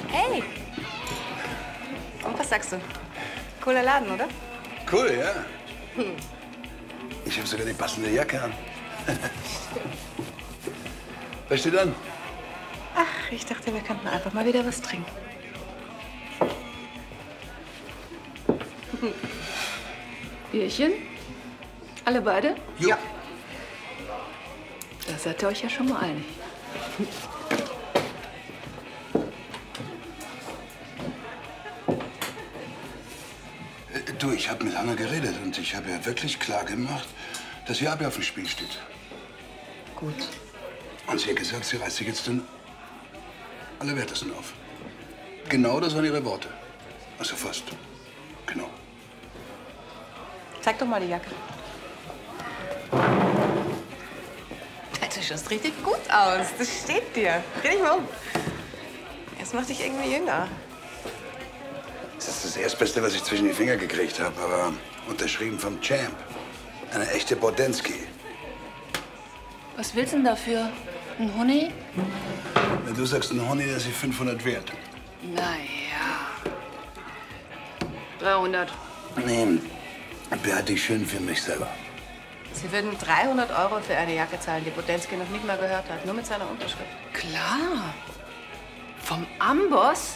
Hey! Und was sagst du? Cooler Laden, oder? Cool, ja. Ich habe sogar die passende Jacke an. Was steht an? Ach, ich dachte, wir könnten einfach mal wieder was trinken. Bierchen? Alle beide? Ja. Da seid ihr euch ja schon mal einig. Du, ich habe mit Hanna geredet und ich habe ihr wirklich klar gemacht, dass ihr Abi auf dem Spiel steht. Gut. Und sie hat gesagt, sie reißt sich jetzt den Allerwertesten auf. Genau das waren ihre Worte. Also fast. Genau. Zeig doch mal die Jacke. Du schaust richtig gut aus. Das steht dir. Dreh dich mal um. Das macht dich irgendwie jünger. Das ist das Erstbeste, was ich zwischen die Finger gekriegt habe, aber unterschrieben vom Champ. Eine echte Bodensky. Was willst du denn dafür? Ein Honig? Wenn du sagst, ein Honig, der ist 500 wert. Naja. 300. Nee, behalte ich schön für mich selber. Sie würden 300 € für eine Jacke zahlen, die Bodensky noch nicht mal gehört hat. Nur mit seiner Unterschrift. Klar. Vom Amboss?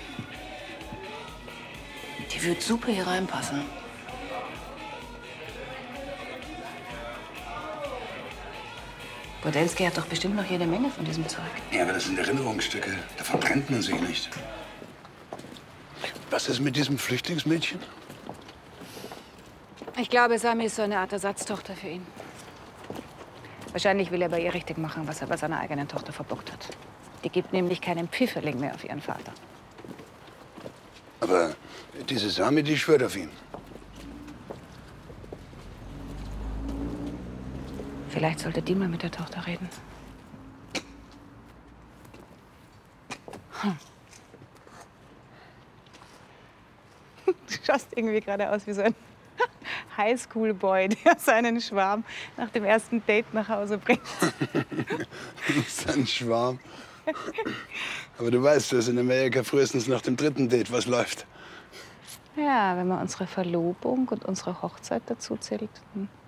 Die wird super hier reinpassen. Bodensky hat doch bestimmt noch jede Menge von diesem Zeug. Ja, aber das sind Erinnerungsstücke. Da verbrennt man sich nicht. Was ist mit diesem Flüchtlingsmädchen? Ich glaube, Sami ist so eine Art Ersatztochter für ihn. Wahrscheinlich will er bei ihr richtig machen, was er bei seiner eigenen Tochter verbockt hat. Die gibt nämlich keinen Pfifferling mehr auf ihren Vater. Aber diese Sami, die schwört auf ihn. Vielleicht sollte die mal mit der Tochter reden. Du schaust irgendwie gerade aus wie so ein Highschool-Boy, der seinen Schwarm nach dem ersten Date nach Hause bringt. Das ist ein Schwarm. Aber du weißt, dass in Amerika frühestens nach dem dritten Date was läuft. Ja, wenn man unsere Verlobung und unsere Hochzeit dazu zählt.